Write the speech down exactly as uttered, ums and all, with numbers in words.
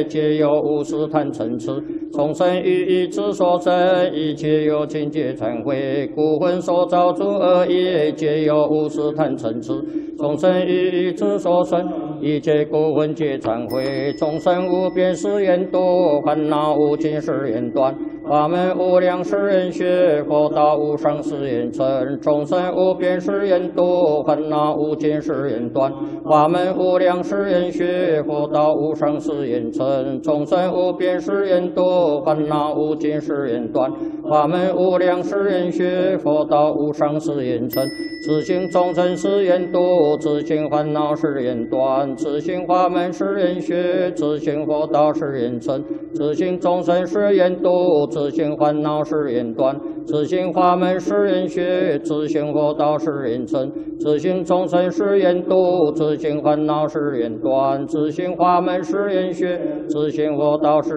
业，皆由无始贪嗔痴。众生于意之所生，一切有情皆忏悔。故魂所造诸恶业，皆由无始贪嗔痴。众生于意之所生，一切故魂皆忏悔。众生无边誓愿度，烦恼无尽誓愿断。法门无量誓愿学，佛道无上誓愿成。众生无边誓愿度，烦恼无尽誓愿断。法门无量誓愿学，佛道无上誓愿成。众生无边誓愿度，烦恼无尽誓愿断。法门无量誓愿学，佛道无上誓愿成。自性众生誓愿度，自性烦恼誓愿断。自性法门誓愿学，自性佛道誓愿成。自性众生誓愿度，自性烦恼誓愿断。自性法门誓愿学，自性佛道誓愿成。自性众生誓愿度，自性烦恼誓愿断。自性法门誓愿学，自性佛道誓